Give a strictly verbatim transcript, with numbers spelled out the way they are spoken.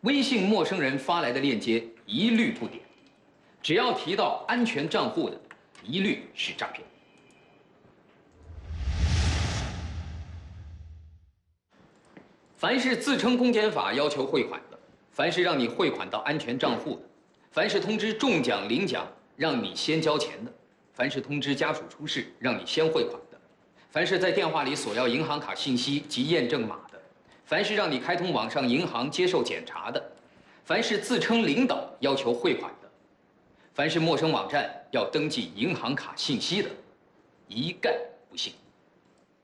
微信陌生人发来的链接一律不点，只要提到安全账户的，一律是诈骗。凡是自称公检法要求汇款的，凡是让你汇款到安全账户的，凡是通知中奖领奖让你先交钱的，凡是通知家属出事让你先汇款的，凡是在电话里索要银行卡信息及验证码的，凡是让你开通网上银行接受检查的，凡是自称领导要求汇款的，凡是陌生网站要登记银行卡信息的，一概不信。